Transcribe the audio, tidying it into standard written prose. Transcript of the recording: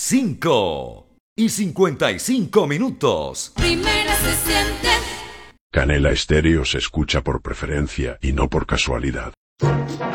5:55. Primera se siente. Canela Estéreo se escucha por preferencia y no por casualidad.